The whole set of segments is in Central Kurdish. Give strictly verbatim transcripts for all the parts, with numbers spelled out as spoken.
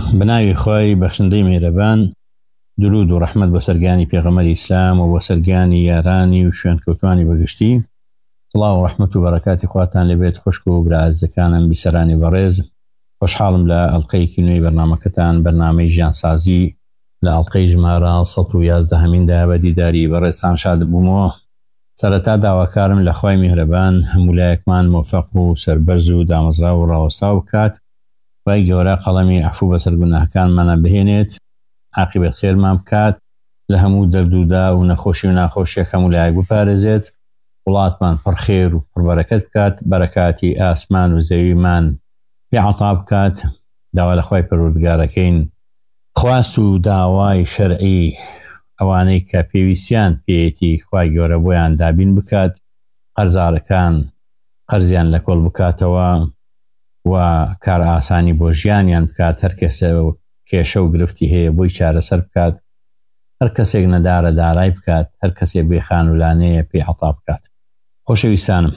بناوی خوای بەخشندەی میهرەبان، درود و ڕەحمەت بۆ سەرگانی پێغەمبەری ئیسلام و بۆ سەرگانی یارانی و شوێن کەوتوانی بەگشتی. سڵاو و ڕەحمەت و بەرەکاتی خواتان لەبێت خوشک و برازەکانم بیسەرانی بەڕێز. خۆشحاڵم لە ئەڵقەیەکی نوێی بەرنامەکەتان، بەرنامەی ژیانسازی لە ئەڵقەی ژمارە سەد و یازدەهەمیندا بە دیداری بەڕێزتان شاد بوومەوە. سەرەتا داواکارم لە خوای میهرەبان هەموو لایەکمان مۆفەق و سەربەرز و دامەزرا و ڕاوەستا بکات. وای گەورە قەڵەمی عەفو بەسەر گوناهەکانمانە بهێنێت، عاقبەت خێرمان بکات، لە هەموو دەردوودا و نەخۆشی و ناخۆشیەک هەموو لایەک بپارێزێت، وڵاتمان پڕخێر و پڕبەرەکەت بکات، بەرەکاتی ئاسمان و زەویمان پێ عەتا بکات. داوا لە خوای پەروەردگارەکەین خواست و داوای شەرعی ئەوانەی کە پێویستیان پێیەتی خوای گەورە بۆیان دابین بکات، قەرزارەکان قەرزیان لە کۆڵ بکاتەوە و کار ئاسانی بۆ ژیانیان بکات، هەر کەسە کێشە و گرفتی هەیە بۆی چارەسەر بکات، هەر کەسێک نەدارە دارای بکات، هەر کەسێک بێخانولانەیە پێی عەتا بکات. خۆشەویستانم،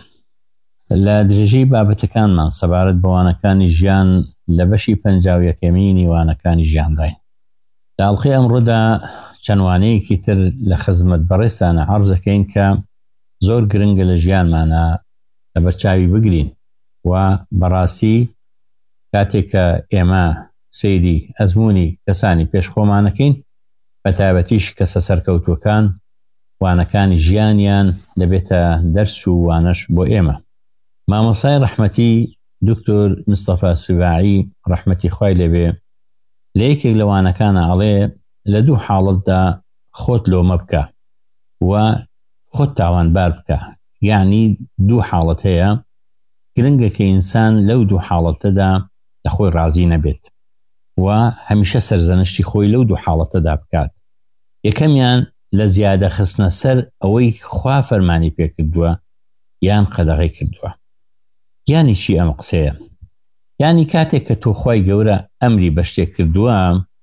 لە درێژەی بابەتەکانمان سەبارەت بەوانەکانی ژیان لە بەشی پەنجاو یەکەمینی وانەکانی ژیانداین. لە ئەڵقەی ئەمڕۆدا چەندوانەیەکی تر لە خزمەت بەڕێزتانە عەرزەکەین کە زۆر گرنگە لە ژیانمانە لە بەرچاوی بگرین و بەڕاستی کاتێک کە ئێمە سەیری ئەزموونی کەسانی پێشخۆمانەکەین، بە تایبەتیش کەسە سەرکەوتووەکان وانەکانی ژیانیان دەبێتە دەرس و وانەش بۆ ئێمە. مامۆسای ڕەحمەتی دکتۆر مستەفا سوباعی ڕەحمەتی خوای لێبێ لە یەکێک لە وانەکانە ئەڵێ لە دوو حاڵەتدا خۆت لۆمە بکە و خۆت تاوانبار بکە. یعنی دوو حاڵەت هەیە، گرنگە کە ئینسان لەو دوو حاڵەتەدا لە خۆی ڕازی نەبێت و هەمیشە سەرزەنشتی خۆی لەو دوو حاڵەتەدا بکات. یەکەمیان لە زیادە خستنە سەر ئەوەی خوا فەرمانی پێکردووە یان قەدەغەی کردووە. یانی چی ئەم قسەیە؟ یانی کاتێک کە تۆ خوای گەورە ئەمری بە شتێک کردووە،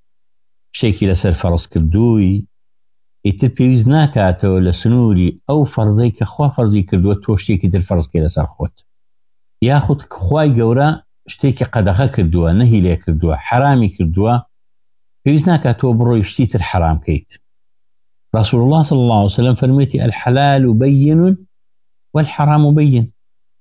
شتێکی لەسەر فەرز کردووی، ئیتر پێویست ناکاتەوە لە سنووری ئەو فەرزەی کە خوا فەرزی کردووە تۆ شتێکی تر فەرزکەی لەسەر خۆت. یاخود خوای گەورە شتێکی قەدەغە کردووە، نەهی لێ کردووە، حرامی کردووە، پێویست ناکات تۆ بڕۆی شتی تر حرام کەیت. رسول الله صلى الله عليه وسلم فرميتي الحلال بين والحرام بين.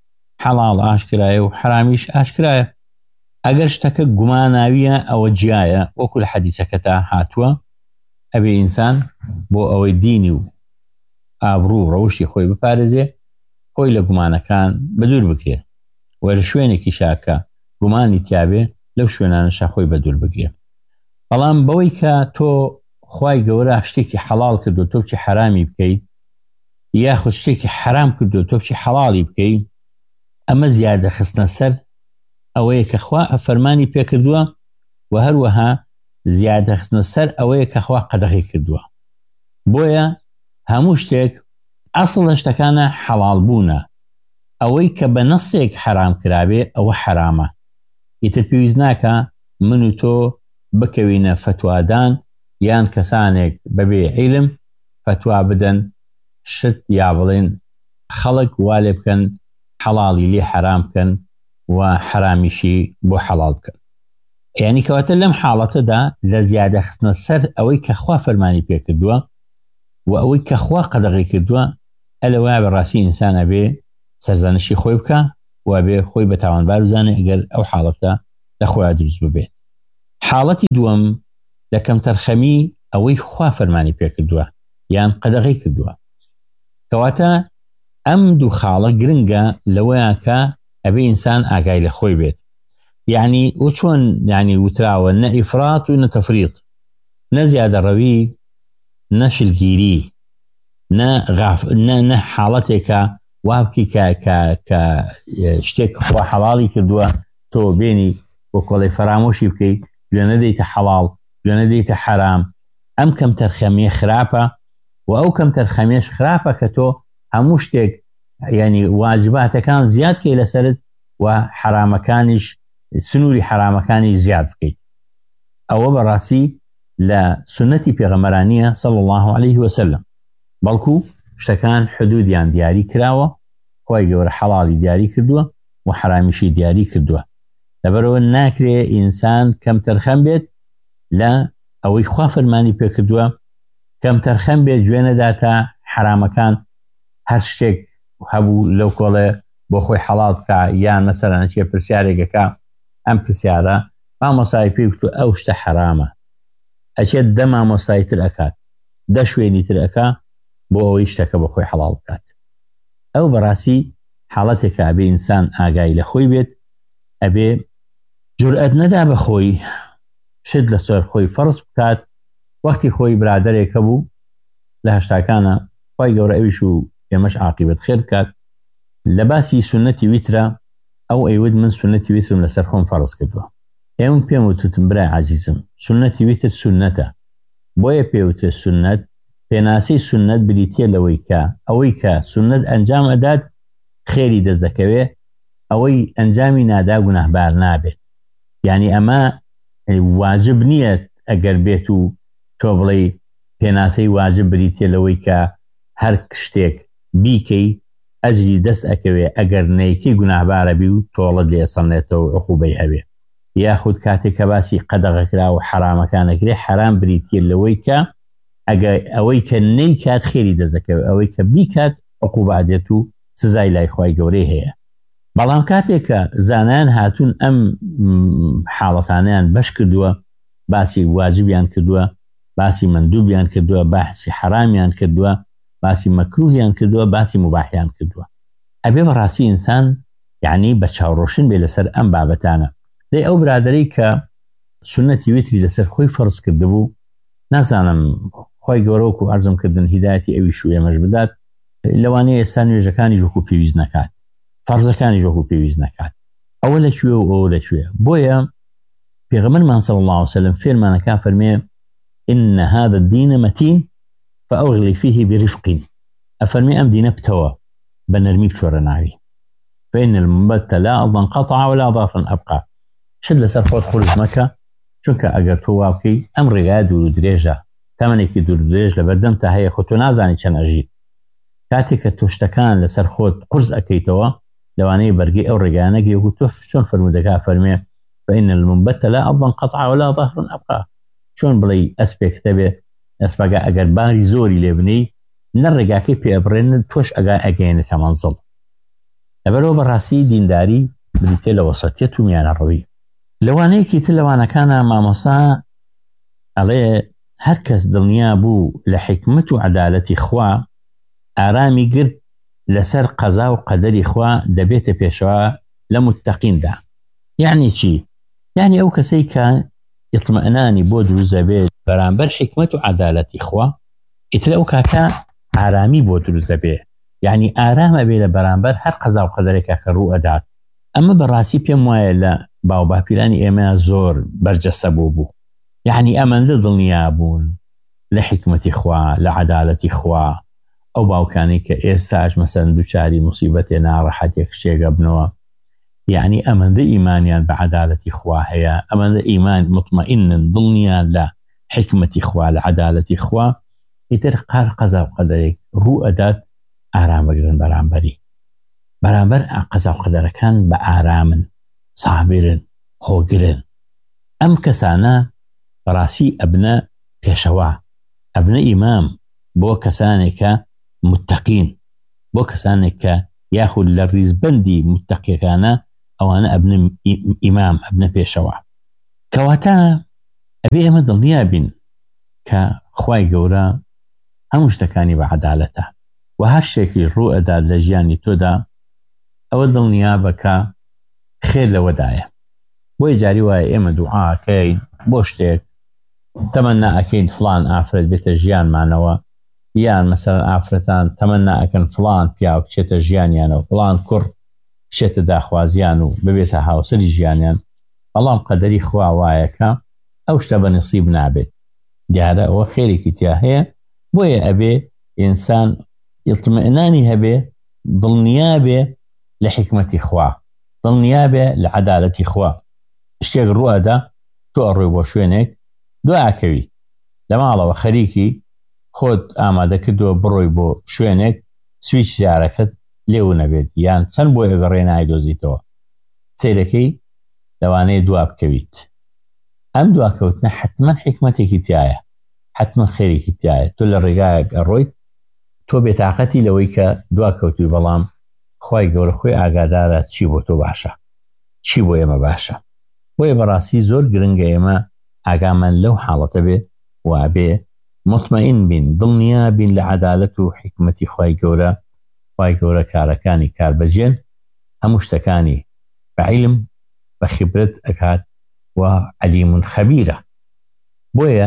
حلال آشکرایە و حرامیش ئاشکرایە. ئەگەر شتەکە گوماناویە ئەوە جیایە، وەکو لە حەدیسەکەتا هاتووە، ئەبێ ئینسان بۆ ئەوەی دینی و ئابڕوو ڕەوشی خۆی بپارێزێ، خۆی لە گومانەکان بەدوور بگرێ و لە شوێنێکی شاکە گومانی تیابێ لەو شوێنانەشە خۆی بەدوور بگرێ. بەڵام بەوەی کە تۆ خوای گەورە شتێکی حەڵال کردو تۆ بچی حرامی بکەیت، یاخود شتێکی حرام کردو تۆ بچی حەڵاڵی بکەیت، ئەمە زیادە خستنە سەر ئەوەیە کە خوا فەرمانی پێ کردووە و هەروەها زیادە خستنە سەر ئەوەیە کە خوا قەدەغی کردووە. بۆیە هەموو شتێک ئەسڵ لە شتەکانە حەڵال بوونە. ئەوەی کە بە نەسێک حرام کرابێ ئەوە حرامە. ئیتر پێویست ناکە من و تۆ بکەوینە فتوادان یان کەسانێک بەبێ عیلم فتوا بدەن شت یا بڵێن خەڵک وا لێ بکەن حەڵاڵی لێ حرام بکەن و حرامیشی بۆ حەڵال بکەن. یعنی کەواتە لەم حاڵەتەدا لە زیادە خستنە سەر ئەوەی کە خوا فەرمانی پێ کردووە و ئەوەی کە خوا قەدەغی کردووە، ئەلەوە بەڕاستی ئینسانە بێ سەرزانشی خۆی بکە و بێ خۆی بە تاوانبار بزانێ ئەگەر ئەو حاڵەتە لە خۆیان دروست ببێت. حاڵەتی دووەم لە کەمتەرخەمی ئەوەی خوا فەرمانی پێ کردووە یان قەدەغی کردووە. کەواتە ئەم دوو خاڵە گرنگە لەوەیە کە ئەبێ ئینسان ئاگای لە خۆی بێت. یعنی و چۆن یعنی وتراوە نە ئیفرات و نە تەفریط، نە زیادە ڕەوی، نە شلگیری، نە حاڵەتێکە وابکی کە شتێک خوا حەڵاڵی کردووە تۆ بێنی بۆ کۆڵی فەرامۆشی بکەی گوێ نەدەیتە حەڵاڵ، گوێ نەدەیتە حەرام. ئەم کەم تەرخەمیە خراپە و ئەو کەم تەرخەمیەش خراپە کە تۆ هەموو شتێک یعنی واجباتەکان زیاد کەی لەسەرت و حرامەکانیش سنووری حرامەکانی زیاد بکەیت. ئەوە بەڕاستی لە سنەتی پێغەمبەرانیە صلی الله عليه وسلم. بەڵکو شتەکان حدودیان دیاری کراوە، خوای گەورە حەڵاڵی دیاری کردووە و حرامیشی دیاری کردووە. لەبەرەوە ناکرێ ئینسان کەم تەرخەم بێت لە ئەوەی خوا فەرمانی پێکردووە کەم تەرخەم بێ گوێ نەداتە حرامەکان هەر شتێک هەبوو لەو کۆڵێ بۆ خۆی حەڵال بکە یان مەسەلەن چێ پرسیارێکەکە ئەم پرسیارە مامۆسای پێی وتو ئەو شتە حرامە ئەچێت دە مامۆسایی تر ئەکات دە شوێنی تر ئەکا بۆ ئەوەی شتەکە بۆ خۆی حەڵال بکات ئەو بەڕاستی حاڵەتێکە ئەبێ ئینسان ئاگای لە خۆی بێت ئەبێ جورئەت نەدا بە خۆی شت لەسەر خۆی فەرز بکات وەختی خۆی برادەرێکە بوو لە هەشتاکانە خی گەورە ئەویش و ئێمەش عاقیبەت خێر بکات لە باسی سونەتی ویترە ئەو ئەیود من سونەتی ویترم لەسەر خۆم فەرز کردووە ئێمە پێم وتتم برای عزیزم سونەتی ویتر سونەتە بۆیە پێوترێت سونەت پێناسی سونەت بریتە لەوەی کە ئەوەی کە سونەت ئەنجام ئەدات خێری دەست دەکەوێ ئەوەی ئەنجامی نادا گوناهبار نابێت یعنی ئەمە واجب نییە ئەگەر بێت و تۆ بڵێ پێناسەی واجب بریتە لەوەی کە هەر شتێک بیکەی ئەجری دەست ئەکەوێ ئەگەر نەیکی گوناهبارە بی و تۆڵت لێ سەڵێتەوە عقوبەی هەبێ یاخود کاتێک کە باسی قەدەغەکرا و حرامەکانەکرێ حرام بریتە لەوەی کە ئەگەر ئەوەی کە نەی کات خێری دەزەکەوێ ئەوەی کە بیکات عقوبادێت و سزای لای خۆی گەورەی هەیە بەڵام کاتێکە زانایان هاتوون ئەم حاڵەتانیان بەش کردووە باسی واجبیان کردووە باسی مندوبیان کردووە باسی حرامیان کردووە باسی مەکروهیان کردووە باسی مباحیان کردووە ئەبێ بەڕاستی ئینسان یعنی بە چاوڕۆشن بێ لەسەر ئەم بابەتانە دەی ئەو برادەی کە سونەتی ویتری لەسەر خۆی فەرز کردبوو نازانم خۆی گەورەوەکو عەرزم کردن هیدایەتی ئەوی شو ئێمەش بدات لەوانەیە ئێستا نوێژەکانی ژوکو پێویست نەکات فەرزەکانی ژوکو پێویست نەکات ئەوە لەکوێ و ئەوە لەکوێ بۆیە پێغەمبەرمان صلی الله عليه وسلم فێرمانەکە فەرمێ إن هذا الدين متين فأغلي فيه برفق أفرمي أم دين بتوى بنرمي بشورة ناوي فإن المنبت لا أظن قطع ولا ضافا أبقى شد لسر خود خلص مكة چونکە ئەگەر تۆ واوکەی ئەم ڕێگای دوور درێژە تەمەنێکی دوور درێژ لە بەردەمتا هەیە خۆ تۆ نازانی چەند ئەژیت کاتێک کە تۆشتەکان لەسەر خۆت قورس ئەەکەیتەوە لەوانەیە بەرگی ئەو ڕێگانەگەی و تۆ چۆن فەرمودەکە فەرمێ فإن المنبت لا أظن قطع ولا ظهر أبقى چۆن بڵێ ئەسپێکتە بێ ئەسپەگا ئەگەر باری زۆری لێ بنەی نە ڕێگاکەی پێبڕێن تۆش ئەگا ئەگەێنێتە مەنزڵ لەبەرەوە بەڕاستی دینداری بریتێ لە وەسەتیەت و میانەڕەوی لەوانەیەکی تر لەوانەکانە مامۆسا ئەڵێ هەر کەس دڵنیا بوو لە حکمت و عەدالەتی خوا ئارامی گرت لەسەر قەزا و قەدەری خوا دەبێتە پێشەوە لە متەقیندا یعنی چی؟ یعنی ئەو کەسەی کە ئیطمئنانی بۆ دروست دەبێت بەرامبەر حکمت و عەدالەتی خوا ئیتر ئەو کاتە ئارامی بۆ دروست دەبێت یعنی ئارامە بێ لە بەرامبەر هەر قەزا و قەدەرێکە کە ڕوو ئەدات ئەمە بەڕاستی پێم وایە لە باو باپیرانی ئێمە زۆر بەرجەسە بۆ بوو یعنی ئەمەندە دڵنیا بوون لە حکمەتی خوا لە عەدالەتی خوا ئەو باوکانی کە ئێستاش مەسەن دووچاری موسیبەتێ ناڕەحەتێک شتێگە بنەوە یعنی ئەمەندە ئیمانیان بە عەدالەتی خوا هەیە ئەمەندە ئیمان مطمئنن دڵنیان لە حکمەتی خوا لە عەدالەتی خوا ئیتر قار قەزا و قەدەرێک ڕوو ئەدات ئارامەگرن بەرامبەری بەرامبەر قەزا و قەدەرەکان بە ئارامن سابرن خۆگرن ئەم کەسانە بەڕاستی ئەبنە پێشەوە ئەبنە ئیمام بۆ کەسانێکە متەقین بۆ کەسانێک کە یاخود لە ڕیزبەندی متەقیەکانە ئەوانە ئەبنە ئیمام ئەبنە پێشەوە کەواتە ئەبێ ئێمە دڵنیا بین کە خوای گەورە هەموو شتەکانی بە عەدالەتە و هەر شتێکی ڕوو ئەدات لە ژیانی تۆدا ئەوە دڵنیا بکە خێر لەوەدایە بۆی جاری وایە ئێمە دوعاکەین بۆ شتێک تەمەنا ئەکەین فلان ئافرەت بێتە ژیانمانەوە یان مەسەڵەن ئافرەتان تەمەنا ئەکەن فلان پیا بچێتە ژیانیانەوە فلان کوڕ بچێتە داخوازیان و ببێتە هاوسەری ژیانیان بەڵام قەدەری خوا وایەکە ئەو شتە بە نسیب نابێت دیارە ئەوە خێرێکی تیا هەیە بۆیە ئەبێ ئینسان ئیطمئنانی هەبێ دڵنیا بێ لە حکمەتی خوا دڵنیا بێ لە عەدالەتی خوا شتێک ڕوئەدا تۆ ئەڕۆی بۆ شوێنێک دوعاکەویت لە ماڵەوە خەریکی خۆت ئامادە کردووە بڕۆی بۆ شوێنێک سویچ زیارەکەت لێو نەبێت یان چەند بۆ ئێگەڕێ نایدۆزیتەوە سیرەکەی لەوانەیە دوا بکەویت ئەم دواکەوتنە حتمما حکمەتێکی تایە، حتمما خێرێکی تایە. تۆ لە ڕێگایەک ئەڕۆیت، تۆ بێتاقەتی لەوەی کە دواکەوتوی، بەڵام خوای گەورە خۆی ئاگادارە چی بۆ تۆ باشە، چی بۆ ئێمە باشە. بۆیە بەڕاستی زۆر گرنگە ئێمە ئاگامان لەو حاڵەتە بێ وابێ مطمئین بین، دڵنیا بین لە عەدالەت و حکمەتی خوای گەورە. خوای گەورە کارەکانی کاربەجێن، هەموو شتەکانی بە عیلم بە خبرەت ئەکات و عەلیمون خەبیرە. بۆیە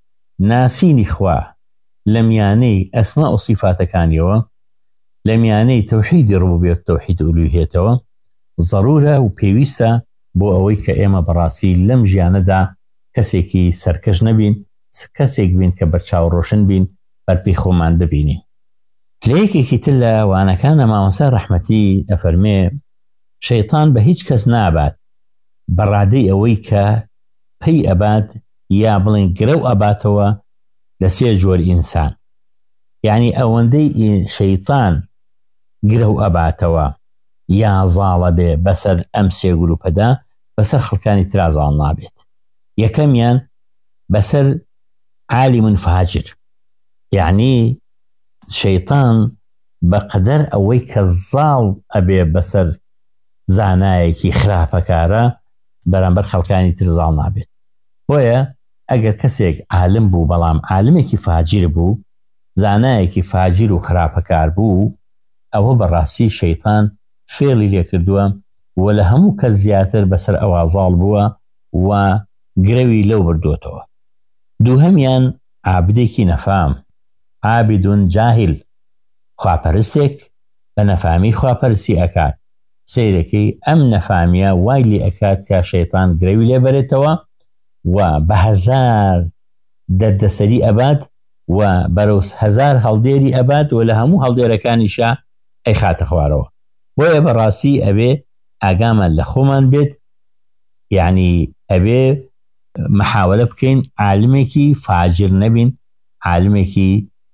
ناسینی خوا لە میانەی ئەسما و صیفاتەکانیەوە، لە میانەی تەوحیدی ڕوبوبیەت و تەوحید ئولوهیەتەوە ضرورە و پێویستە بۆ ئەوەی کە ئێمە بەڕاستی لەم ژیانەدا کەسێکی سەرکەش نەبین، کەسێک بین کە بەرچاوڕۆشن بین، بەرپی خۆمان ببینین. لە یەکێکی تر لە وانەکانە مامۆستا ڕەحمەتی ئەفەرمێ شەیطان بە هیچ کەس نابات بەڕادەی ئەوەی کە پێی ئەبات یا بڵێن گرە و ئەباتەوە لە سێ جۆر ئینسان. یعنی ئەوەندەی شەیطان گرە و ئەباتەوە یا زاڵە بێ بەسەر ئەم سێ گروپەدا، بەسەر خەڵکانی ترا زاڵ نابێت. یەکەمیان بەسەر عالم فاجر، یعنی شەیطان بەقەدەر ئەوەی کە زاڵ ئەبێ بەسەر زانایەکی خراپەکارە بەرامبەر خەڵکانی تر زاڵ نابێت. بۆیە ئەگەر کەسێک عالم بوو بەڵام عالمێکی فاجر بوو، زانایەکی فاجر و خراپەکار بوو، ئەوە بەڕاستی شەیطان فێڵی لێ کردووە و لە هەموو کەس زیاتر بەسەر ئەوە زاڵ بووە و گرەوی لەو بردوتەوە. دووهەمیان عابدێکی نەفام، عابدون جاهل، خواپەرستێک بە نەفامی خواپەرستی ئەکات، سەیرەکەی ئەم نەفامیە وای لێ ئەکات کە شەیطان گرەوی لێ بەرێتەوە و بە هەزار دەردەسەری ئەبات و بەرەوس هەزار هەڵدێری ئەبات و لە هەموو هەڵدێرەکانیشا ئەی خاتە خوارەوە. بۆیە بەڕاستی ئەبێ ئاگامان لە خۆمان بێت، یعنی ئەبێ محاولە بکەین عالمێکی فاجر نەبین، عالمێکی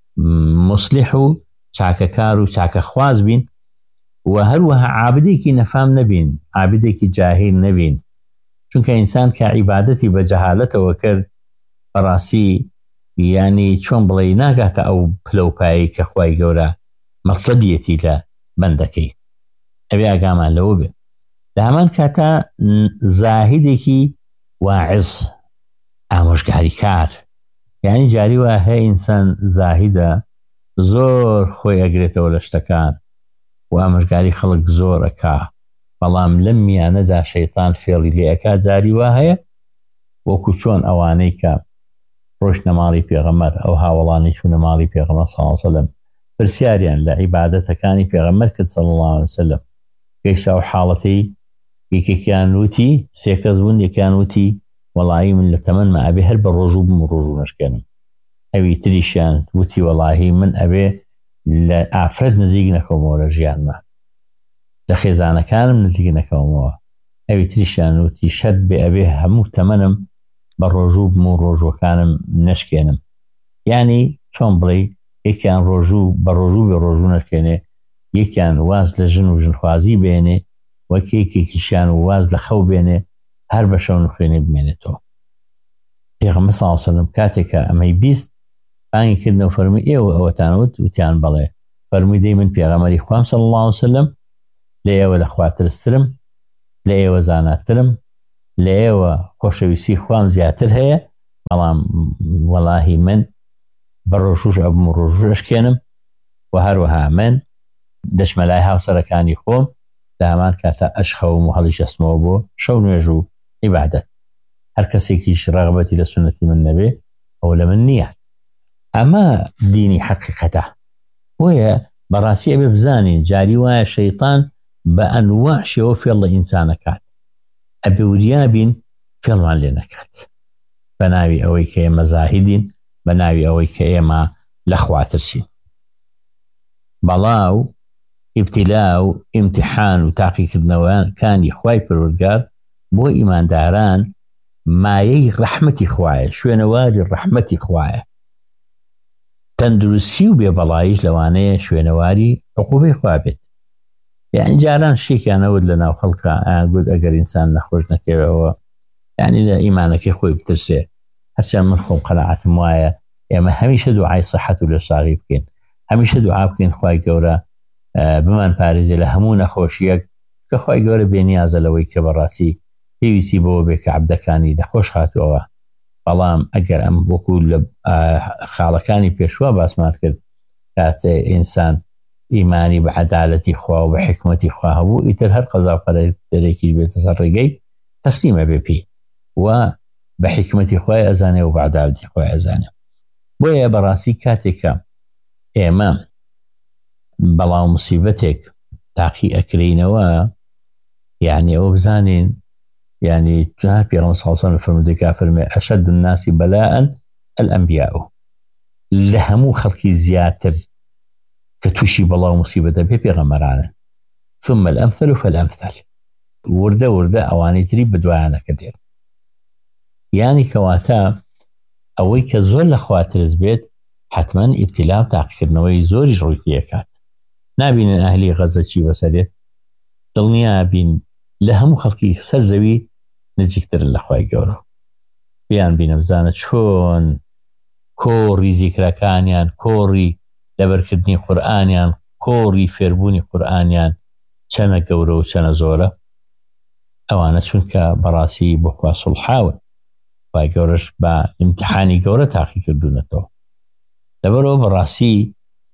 مصلح و چاکەکار و چاکەخواز بین، و هەروەها عابدێکی نەفام نەبین، عابدێکی جاهل نەبین. چونکە ئینسان کە عیبادەتی بە جەهالەتەوە کرد، بەڕاستی یعنی چۆن بڵێ ناگاتە ئەو پلەپایی کە خوای گەورە مەطلەبیەتی لە بەندەکەی. ئەبێ ئاگامان لەوە بێ. لە هەمان کاتە زاهیدێکی واعظ، ئامۆژگاری کار، یعنی جاری وە هەیە ئینسان زاهیدە زۆر خۆی ئەگرێتەوە لە شتەکان و ئامۆژگاری خەڵک زۆر ئەکا، بەڵام لەم میانەدا شەیطان فێڵی لێ ئەکا. جاری وا هەیە وەکو چۆن ئەوانەی کە ڕۆشتە ماڵی پێغەمبەر، ئەو هاوڵانی چوونە ماڵی پێغەمبەر صلی الله علیه وسلم، پرسیاریان لە عیبادەتەکانی پێغەمبەر کرد صلی الله علیه وسلم. گەیشتە ئەو حاڵەتەی یەکێکیان وتی، سێ کەس بوون، یەکیان وتی وەڵاهی من لە تەمەنمە ئەبێ هەر بە ڕۆژوو بم و ڕۆژوو نەشکێنم. ئەوی تریشیان وتی وەڵاهی من ئەبێ لە ئافرەت نزیک نەکەومەوە لە ژیانمە، لە خێزانەکانم نزیک نەکەومەوە. ئەوی تریشیان وتی شەد بێ ئەبێ هەموو تەمەنم بە ڕۆژوو بم و ڕۆژوەکانم نەشکێنم. یعنی چۆن بڵێ یەکیان ڕۆژوو بە ڕۆژوو بێ ڕۆژوو نەشکێنێ، یەکیان واز لە ژن و ژنخوازی بێنێ، وەک یەکێکیشیان واز لە خەو بێنێ، هەر بە شەو نخوێنێ بمێنێتەوە. پێغەمبەر صلی الله علیه وسلم کاتێکە ئەمەی بیست بانگی کردنەوە فەرمووی ئێوە ئەوەتانەوت؟ وتیان بەڵێ. فەرمووی دەی من پێغەمبەری خوام صلی الله علیه وسلم لە ئێوە لە خوا ترسترم، لە ئێوە زاناترم، لە ئێوە خۆشەویستی خوام زیاتر هەیە، بەڵام وەڵاهی من بە ڕۆژوش ئەبم و ڕۆژوو ئەشکێنم و هەروەها من دەچمە لای هاوسەرەکانی خۆم، لە هەمان کاتە ئەشخەوم و هەڵی شەستمەوە بۆ شەو نوێژ و عیبادەت. هەر کەسێکیش ڕەغبەتی لە سنەتی من نەبێ ئەو لە من نییە. ئەمە دینی حەقیقەتە. بۆیە بەڕاستی ئەبێ بزانین جاری وایە شەیطان بە ئەنواع شێوە فێڵ لە ئینسانەکات، ئەبێ وریابین فێڵمان لێ نەکات، بە ناوی ئەوەی کە ئێمە زاهیدین، بە ناوی ئەوەی کە ئێمە لە خوا ترسین. بەڵاو ئیبتیلا و ئیمتیحان و تاقیکردنەوەکانی خوای پەروەردگار بۆ ئیمانداران مایەی ڕەحمەتی خوایە، شوێنەواری ڕەحمەتی خوایە. تەندروستی و بێبەڵاییش لەوانەیە شوێنەواری عقوبەی خوا بێت. یعنی جاران شێکیانەوت لە ناو خەڵکە ئاگوت ئەگەر ئینسان نەخۆش نەکەوێەوە يعني لا إيمانك خوي بترسي هرشان من خم قناعة موايا يعني هميشه دعاء صحة للصاغي بكين هميشه دعاء بكين خواي قورا بمان بارزي لهمون خوشيك كخواي قورا بينياز لوي كبراسي بيويسي بو بك عبدكاني لخوش خاتوها بلام اگر ام بقول خالقاني بيشوا باسمات كرد كات انسان ايماني بعدالتي خوا وبحكمتي خوا هو يتر هر قضاء قرار دريكيش بيتصرقي تسليم بيبي وبحكمتي خوا ازاني وبعدالتي خوا ازاني بويا براسي كاتك ايمان بلا مصيبتك تاقي اكرينوا يعني او بزانين يعني جاء في رمضان صلى الله عليه وسلم فرمودي كافر أشد الناس بلاء الأنبياء لهمو خلقي زياتر كتوشي بلا مصيبة بي بيغمرانا ثم الأمثل فالأمثل وردة وردة أواني تريب بدوانا كثير يعني كواتا أوي كزول لخواتر زبيت حتما ابتلاء وتعقير نوي زوري جرويتيكات نابين أهلي غزة شي بسالي دلنيا بين لهمو خلقي سر زوي نزيكتر لخواي قورو بيان بينا بزانة شون كوري ذكركانيان كوري لبركدني قرآنيان كوري فيربوني قرآنيان چنا قورو چنا زورا اوانا چونك براسي بخوا صلحاون خواي قورش با امتحاني قورو تاقي كردونتو لبرو براسي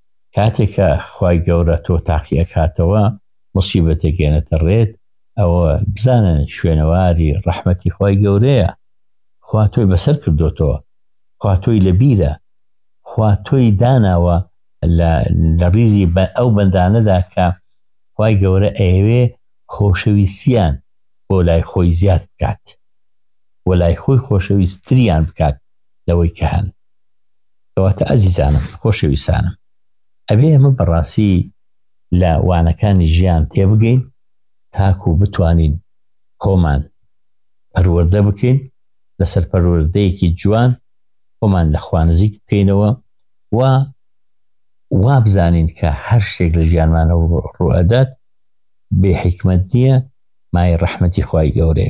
كاتك خواي قورو تو تاقي اكاتوا مصيبتك يانا الريد او بزانن شوێنەواری ڕەحمەتی خوای گەورەیە خوا تۆی بەسەر کردوتەوە خوا تۆی لەبیرە خوا تۆی داناوە لە ڕیزی ئەو بەندانەدا کە خوای گەورە ئەیەوێ خۆشەویستیان بۆ لای خۆی زیاد بکات و لای خۆی خۆشەویستتریان بکات لەوەی کە هەن کەواتە ئەزیزانم خۆشەویستانم ئەبێ ئێمە بەڕاستی لە وانەکانی ژیان تێبگەین تاکو بتوانین خۆمان پەروەردە بکەین لەسەر پەروەردەیەکی جوان خۆمان لە خوا نزیک بکەینەوە و وا بزانین کە هەر شتێک لە ژیانمانە ڕوئەدات بێ حکمت نییە مای ڕەحمەتی خوای گەورەیە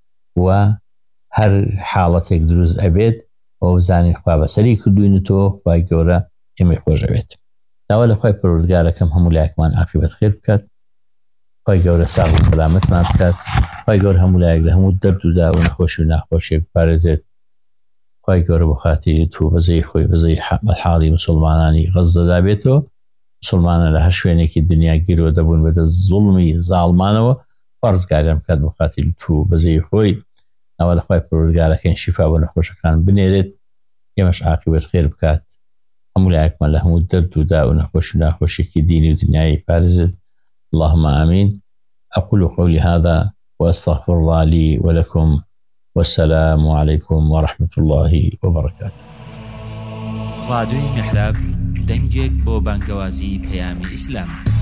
و هەر حاڵەتێک دروست ئەبێت ئەو بزانین خوا بەسەری کردوینەوە خوای گەورە ئێمەی خۆشەوێت داوا لە خوای پەروەردگارەکەم هەموو لایەکمان عاقبەت خێر بکات خوای گەورە ساغ و سەلامەتمان بکات خوای گەورە هەموو لایەک لە هەموو دەرد و دا و نەخۆشی و ناخۆشیێک بپارێزێت خوای گەورە بۆ خاتری تو بەزەی خۆی بەزەی حاڵی مسلمانانی غەزەدا بێتەوە مسلمانە لە هەر شوێنێکی دنیا گیرۆ دەبوون بەدە زوڵمی زاڵمانەوە ڕزگاریان بکات بۆ خاتری تو بەزەی خۆی ئەوە لە خوای پەروەردگارەکەی شیفا بۆ نەخۆشەکان بنێرێت ئێمەش عاقبەت خێر بکات هەموو لایەکمان لە هەموو دەرد و دا و نەخۆشی و ناخۆشیێکی دینی و دنیای پارێزێت اللهم آمين. أقول قولي هذا وأستغفر الله لي ولكم والسلام عليكم ورحمة الله وبركاته. راديو محراب دنجك بو بانقوازي بيامي إسلام